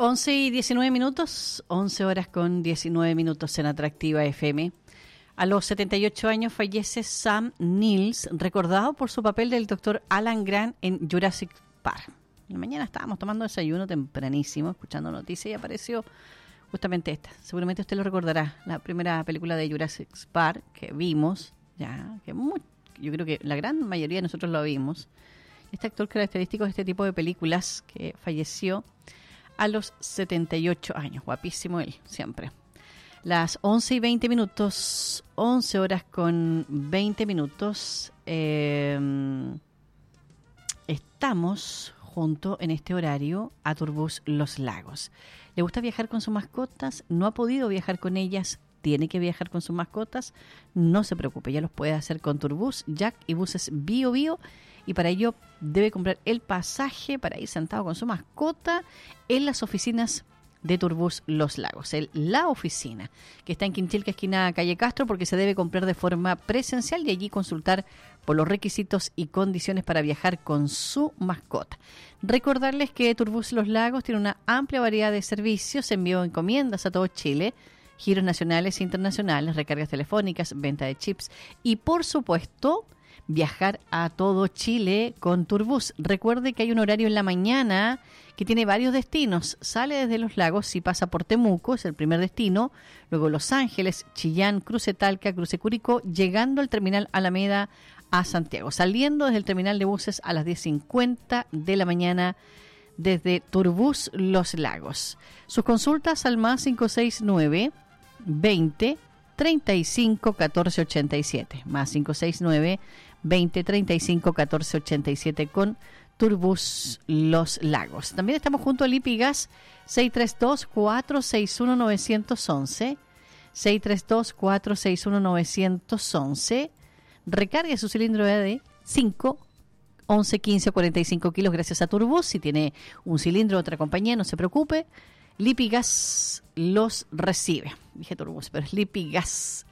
11:19, 11 horas con 19 minutos en Atractiva FM. A los 78 años fallece Sam Neill, recordado por su papel del Dr. Alan Grant en Jurassic Park. En la mañana estábamos tomando desayuno tempranísimo, escuchando noticias y apareció justamente esta. Seguramente usted lo recordará, la primera película de Jurassic Park que vimos, yo creo que la gran mayoría de nosotros lo vimos. Este actor característico de este tipo de películas que falleció a los 78 años. Guapísimo él, siempre. Las 11:20, 11 horas con 20 minutos. Estamos junto en este horario a Turbus Los Lagos. ¿Le gusta viajar con sus mascotas? ¿No ha podido viajar con ellas? ¿Tiene que viajar con sus mascotas? No se preocupe, ya los puede hacer con Turbus, Jack y buses Bio Bio. Y para ello debe comprar el pasaje para ir sentado con su mascota en las oficinas de Turbus Los Lagos. La oficina, que está en Quinchilca, esquina Calle Castro, porque se debe comprar de forma presencial y allí consultar por los requisitos y condiciones para viajar con su mascota. Recordarles que Turbus Los Lagos tiene una amplia variedad de servicios, envío de encomiendas a todo Chile, giros nacionales e internacionales, recargas telefónicas, venta de chips y, por supuesto, viajar a todo Chile con Turbus. Recuerde que hay un horario en la mañana que tiene varios destinos. Sale desde Los Lagos y pasa por Temuco, es el primer destino. Luego Los Ángeles, Chillán, Cruce Talca, Cruce Curicó, llegando al terminal Alameda a Santiago. Saliendo desde el terminal de buses a las 10:50 de la mañana desde Turbus Los Lagos. Sus consultas al más 569 20 35 14 87, más 569 20 35 14 87 con Turbus Los Lagos. También estamos junto al Lipigas 632 461 911, 632 461 911. Recargue su cilindro de 5 11 15 45 kilos gracias a Turbus. Si tiene un cilindro de otra compañía, no se preocupe, Lipigas los recibe. Dije Turbus, pero es Lipigas.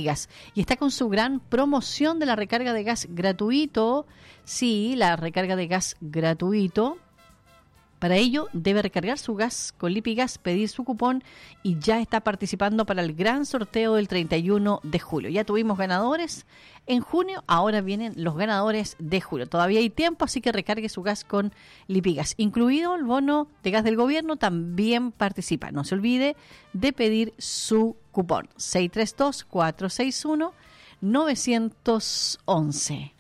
Y está con su gran promoción de la recarga de gas gratuito. Sí, la recarga de gas gratuito. Para ello, debe recargar su gas con Lipigas, pedir su cupón y ya está participando para el gran sorteo del 31 de julio. Ya tuvimos ganadores en junio, ahora vienen los ganadores de julio. Todavía hay tiempo, así que recargue su gas con Lipigas. Incluido el bono de gas del gobierno, también participa. No se olvide de pedir su cupón. 632-461-911.